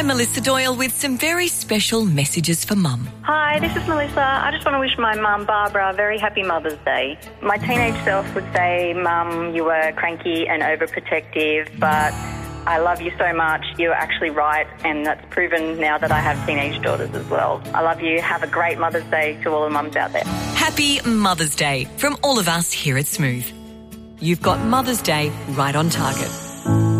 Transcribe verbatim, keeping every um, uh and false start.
I'm Melissa Doyle with some very special messages for Mum. Hi, this is Melissa. I just want to wish my mum, Barbara, a very happy Mother's Day. My teenage self would say, Mum, you were cranky and overprotective, but I love you so much. You're actually right, and that's proven now that I have teenage daughters as well. I love you. Have a great Mother's Day to all the mums out there. Happy Mother's Day from all of us here at Smooth. You've got Mother's Day right on target.